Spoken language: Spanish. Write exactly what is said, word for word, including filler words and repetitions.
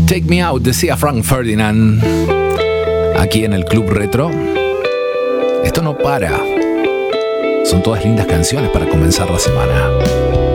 Take Me Out, decía Frank Ferdinand, aquí en el Club Retro. Esto no para. Son todas lindas canciones para comenzar la semana.